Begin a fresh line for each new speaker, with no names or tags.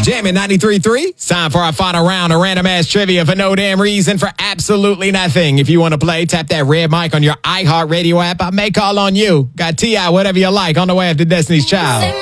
Jamming 93.3. It's time for our final round of random ass trivia for no damn reason for absolutely nothing. If you want to play, tap that red mic on your iHeartRadio app. I may call on you. Got T.I., whatever you like, on the way after Destiny's Child.